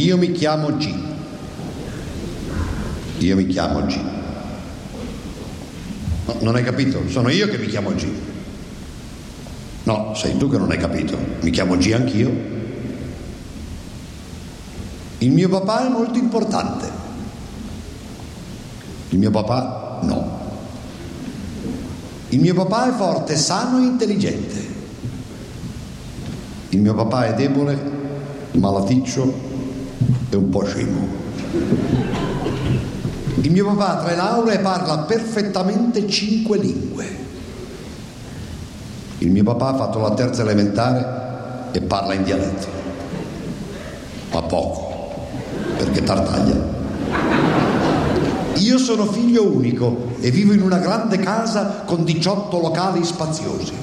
Io mi chiamo G. Io mi chiamo G. No, non hai capito? Sono io che mi chiamo G. No, sei tu che non hai capito. Mi chiamo G anch'io. Il mio papà è molto importante. Il mio papà no. Il mio papà è forte, sano e intelligente. Il mio papà è debole, malaticcio e un po' scemo. Il mio papà ha 3 lauree e parla perfettamente 5 lingue. Il mio papà ha fatto la terza elementare e parla in dialetto, ma poco, perché tartaglia. Io sono figlio unico e vivo in una grande casa con 18 locali spaziosi.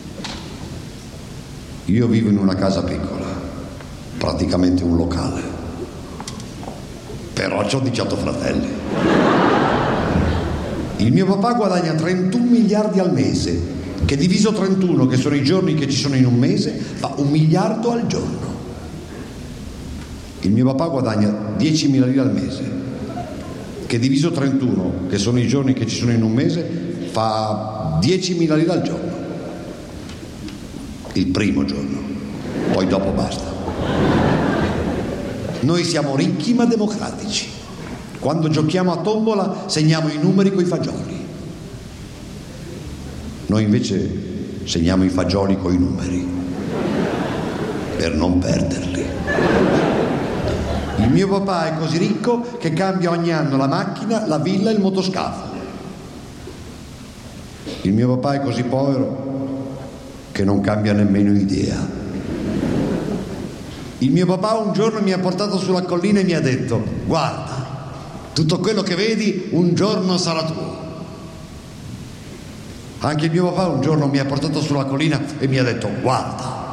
Io vivo in una casa piccola, praticamente un locale, però ho 18 fratelli. Il mio papà guadagna 31 miliardi al mese, che diviso 31, che sono i giorni che ci sono in un mese, fa 1 miliardo al giorno. Il mio papà guadagna 10.000 lire al mese, che diviso 31, che sono i giorni che ci sono in un mese, fa 10.000 lire al giorno. Il primo giorno, poi dopo basta. Noi siamo ricchi ma democratici. Quando giochiamo a tombola segniamo i numeri coi fagioli. Noi invece segniamo i fagioli coi numeri, per non perderli. Il mio papà è così ricco che cambia ogni anno la macchina, la villa e il motoscafo. Il mio papà è così povero che non cambia nemmeno idea. Il mio papà un giorno mi ha portato sulla collina e mi ha detto: guarda, tutto quello che vedi un giorno sarà tuo. Anche il mio papà un giorno mi ha portato sulla collina e mi ha detto: guarda,